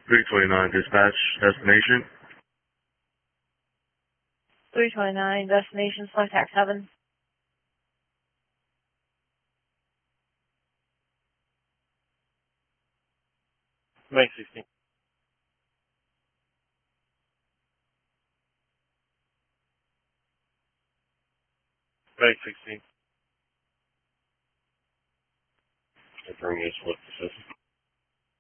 329 dispatch, destination. 329, destination, select tax 7. May 16. May 16. Confirm this with the system.